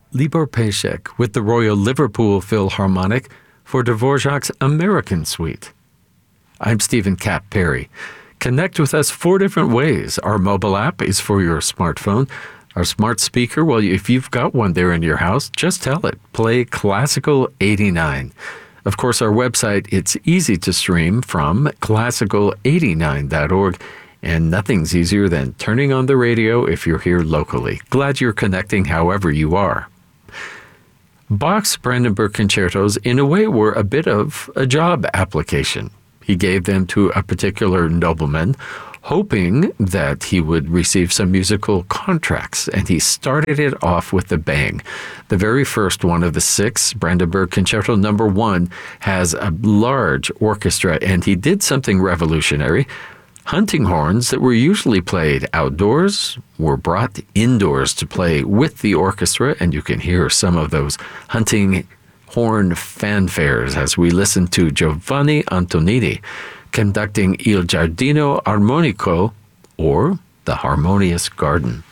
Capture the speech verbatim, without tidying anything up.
Libor Pejcek with the Royal Liverpool Philharmonic for Dvorak's American Suite. I'm Stephen Cap Perry. Connect with us four different ways. Our mobile app is for your smartphone. Our smart speaker, well, if you've got one there in your house, just tell it, play Classical eighty-nine. Of course, our website, it's easy to stream from classical eighty-nine dot org, and nothing's easier than turning on the radio if you're here locally. Glad you're connecting however you are. Bach's Brandenburg concertos, in a way, were a bit of a job application. He gave them to a particular nobleman, hoping that he would receive some musical contracts, and he started it off with a bang. The very first one of the six, Brandenburg Concerto Number One, has a large orchestra, and he did something revolutionary. Hunting horns that were usually played outdoors were brought indoors to play with the orchestra, and you can hear some of those hunting horn fanfares as we listen to Giovanni Antonini conducting Il Giardino Armonico, or the Harmonious Garden.